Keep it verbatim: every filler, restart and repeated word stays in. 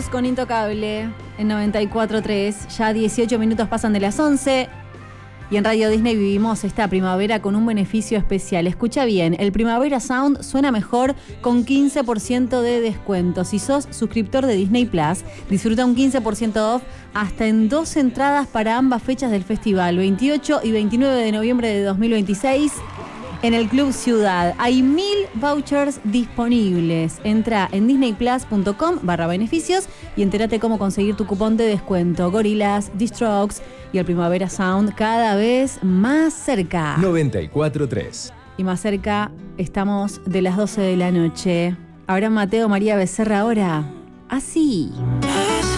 con Intocable en noventa y cuatro punto tres. Ya dieciocho minutos pasan de las once. Y en Radio Disney vivimos esta primavera con un beneficio especial. Escucha bien, el Primavera Sound suena mejor con quince por ciento de descuento. Si sos suscriptor de Disney Plus, disfruta un quince por ciento off hasta en dos entradas para ambas fechas del festival, veintiocho y veintinueve de noviembre de dos mil veintiséis. En el Club Ciudad hay mil vouchers disponibles. Entra en disneyplus.com barra beneficios y entérate cómo conseguir tu cupón de descuento. Gorillaz, The Strokes y el Primavera Sound cada vez más cerca. noventa y cuatro punto tres. Y más cerca estamos de las doce de la noche. Abraham Mateo, María Becerra ahora. Así.